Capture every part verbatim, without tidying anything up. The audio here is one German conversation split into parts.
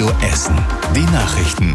Radio Essen. Die Nachrichten.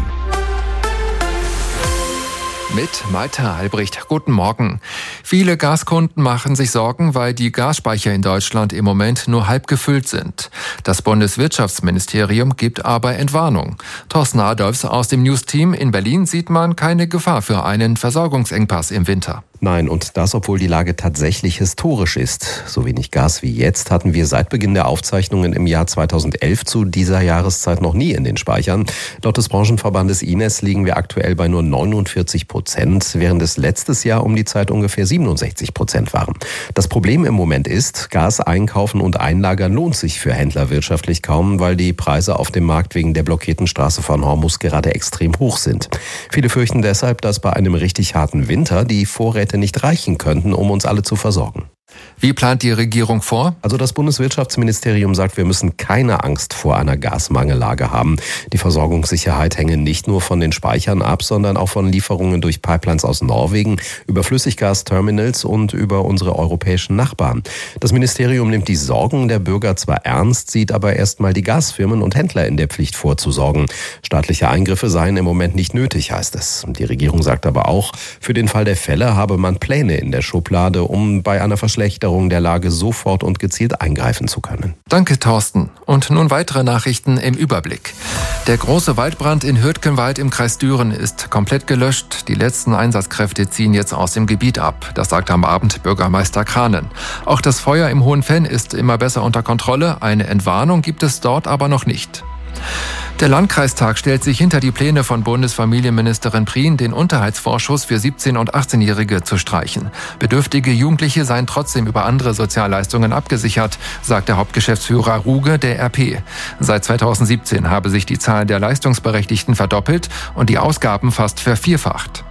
Mit Malte Albrecht. Guten Morgen. Viele Gaskunden machen sich Sorgen, weil die Gasspeicher in Deutschland im Moment nur halb gefüllt sind. Das Bundeswirtschaftsministerium gibt aber Entwarnung. Thorsten Adolfs aus dem News-Team in Berlin sieht man keine Gefahr für einen Versorgungsengpass im Winter. Nein, und das, obwohl die Lage tatsächlich historisch ist. So wenig Gas wie jetzt hatten wir seit Beginn der Aufzeichnungen im Jahr zweitausendelf zu dieser Jahreszeit noch nie in den Speichern. Laut des Branchenverbandes I N E S liegen wir aktuell bei nur neunundvierzig Prozent, während es letztes Jahr um die Zeit ungefähr siebenundsechzig Prozent waren. Das Problem im Moment ist, Gas einkaufen und einlagern lohnt sich für Händler wirtschaftlich kaum, weil die Preise auf dem Markt wegen der blockierten Straße von Hormuz gerade extrem hoch sind. Viele fürchten deshalb, dass bei einem richtig harten Winter die Vorräte nicht reichen könnten, um uns alle zu versorgen. Wie plant die Regierung vor? Also das Bundeswirtschaftsministerium sagt, wir müssen keine Angst vor einer Gasmangellage haben. Die Versorgungssicherheit hänge nicht nur von den Speichern ab, sondern auch von Lieferungen durch Pipelines aus Norwegen, über Flüssiggasterminals und über unsere europäischen Nachbarn. Das Ministerium nimmt die Sorgen der Bürger zwar ernst, sieht aber erstmal die Gasfirmen und Händler in der Pflicht vorzusorgen. Staatliche Eingriffe seien im Moment nicht nötig, heißt es. Die Regierung sagt aber auch, für den Fall der Fälle habe man Pläne in der Schublade, um bei einer Verschlechterung der Lage sofort und gezielt eingreifen zu können. Danke, Thorsten. Und nun weitere Nachrichten im Überblick. Der große Waldbrand in Hürtgenwald im Kreis Düren ist komplett gelöscht. Die letzten Einsatzkräfte ziehen jetzt aus dem Gebiet ab. Das sagt am Abend Bürgermeister Kranen. Auch das Feuer im Hohenfenn ist immer besser unter Kontrolle. Eine Entwarnung gibt es dort aber noch nicht. Der Landkreistag stellt sich hinter die Pläne von Bundesfamilienministerin Prien, den Unterhaltsvorschuss für siebzehn- und achtzehnjährige zu streichen. Bedürftige Jugendliche seien trotzdem über andere Sozialleistungen abgesichert, sagt der Hauptgeschäftsführer Ruge der R P. Seit zweitausendsiebzehn habe sich die Zahl der Leistungsberechtigten verdoppelt und die Ausgaben fast vervierfacht.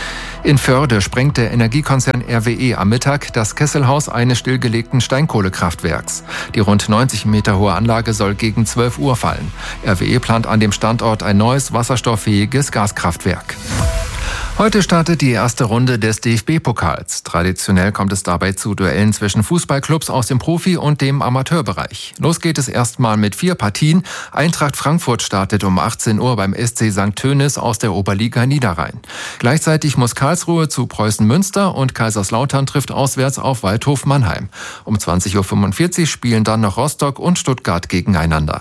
In Förde sprengt der Energiekonzern R W E am Mittag das Kesselhaus eines stillgelegten Steinkohlekraftwerks. Die rund neunzig Meter hohe Anlage soll gegen zwölf Uhr fallen. R W E plant an dem Standort ein neues wasserstofffähiges Gaskraftwerk. Heute startet die erste Runde des D F B-Pokals. Traditionell kommt es dabei zu Duellen zwischen Fußballclubs aus dem Profi- und dem Amateurbereich. Los geht es erstmal mit vier Partien. Eintracht Frankfurt startet um achtzehn Uhr beim S C Sankt Tönis aus der Oberliga Niederrhein. Gleichzeitig muss Karlsruhe zu Preußen Münster und Kaiserslautern trifft auswärts auf Waldhof Mannheim. Um zwanzig Uhr fünfundvierzig spielen dann noch Rostock und Stuttgart gegeneinander.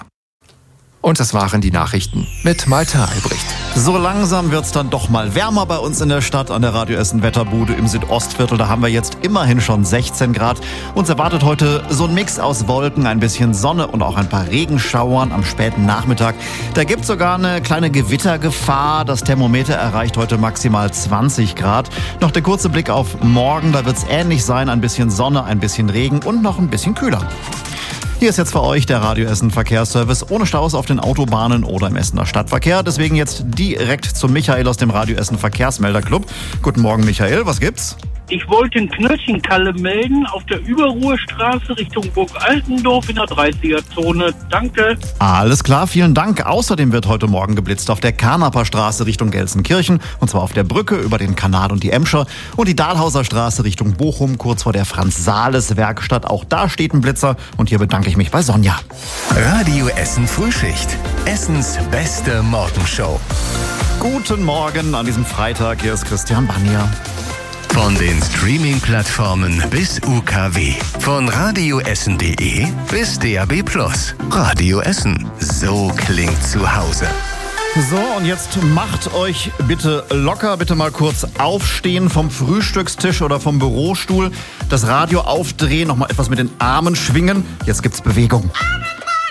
Und das waren die Nachrichten mit Malte Albrecht. So langsam wird's dann doch mal wärmer bei uns in der Stadt an der Radio Essen Wetterbude im Südostviertel. Da haben wir jetzt immerhin schon sechzehn Grad. Uns erwartet heute so ein Mix aus Wolken, ein bisschen Sonne und auch ein paar Regenschauern am späten Nachmittag. Da gibt's sogar eine kleine Gewittergefahr. Das Thermometer erreicht heute maximal zwanzig Grad. Noch der kurze Blick auf morgen. Da wird's ähnlich sein. Ein bisschen Sonne, ein bisschen Regen und noch ein bisschen kühler. Hier ist jetzt für euch der Radio Essen Verkehrsservice ohne Staus auf den Autobahnen oder im Essener Stadtverkehr. Deswegen jetzt direkt zu Michael aus dem Radio Essen Verkehrsmelderclub. Guten Morgen, Michael. Was gibt's? Ich wollte in Knöllchenkalle melden auf der Überruhrstraße Richtung Burg Altendorf in der dreißiger-Zone. Danke. Alles klar, vielen Dank. Außerdem wird heute Morgen geblitzt auf der Karnaper Straße Richtung Gelsenkirchen. Und zwar auf der Brücke über den Kanal und die Emscher. Und die Dahlhauser Straße Richtung Bochum, kurz vor der Franz-Sales-Werkstatt. Auch da steht ein Blitzer. Und hier bedanke ich mich bei Sonja. Radio Essen Frühschicht. Essens beste Morgenshow. Guten Morgen an diesem Freitag. Hier ist Christian Banier. Von den Streaming-Plattformen bis U K W. Von radioessen punkt de bis D A B Plus. Radio Essen. So klingt zu Hause. So, und jetzt macht euch bitte locker, bitte mal kurz aufstehen vom Frühstückstisch oder vom Bürostuhl, das Radio aufdrehen, nochmal etwas mit den Armen schwingen. Jetzt gibt's Bewegung.